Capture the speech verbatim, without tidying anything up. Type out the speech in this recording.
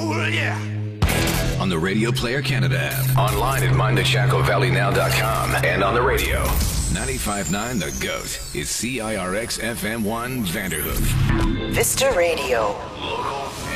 Oh, yeah. On the Radio Player Canada app. Online at mind the chaco valley now dot com. And on the radio. ninety-five point nine The GOAT is C I R X F M one Vanderhoof. Vista Radio. Local